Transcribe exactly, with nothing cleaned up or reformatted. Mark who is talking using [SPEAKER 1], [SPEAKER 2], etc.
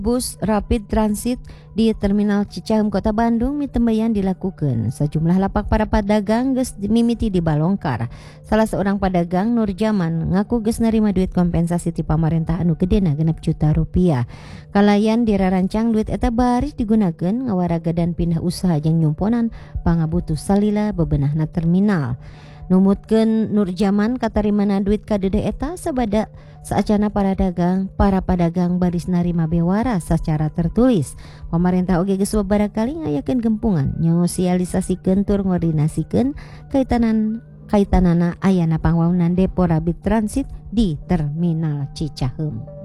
[SPEAKER 1] Bus Rapid Transit di Terminal Cicaheum Kota Bandung mitembayan dilakukan. Sejumlah lapak para pedagang geus mimiti dibalongkar. Salah seorang pedagang Nur Jaman ngaku geus nerima duit kompensasi ti pamarentah anu gedena genep juta rupiah. Kalayan dirarancang duit eta baris digunakeun ngawaragadan pindah usaha jeung nyumponan pangabutuh salila bebenahna terminal. Numutkeun Nur Jaman katarimana duit kadede eta sabada saacana para dagang para pedagang baris narima bewara secara tertulis. Pemerintah oge geus babaraha kali ngayakeun gempungan nyosialisasikeun tur ngordinasikeun kaitanan kaitanana ayana pangwangunan depo Rapid Transit di Terminal Cicaheum.